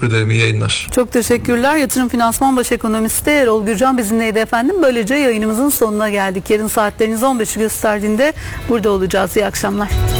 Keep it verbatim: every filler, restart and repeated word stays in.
teşekkür ederim. İyi yayınlar. Çok teşekkürler. Yatırım Finansman Baş Ekonomisti Erol Gürcan bizimleydi efendim. Böylece yayınımızın sonuna geldik. Yarın saatleriniz on beşi gösterdiğinde burada olacağız. İyi akşamlar.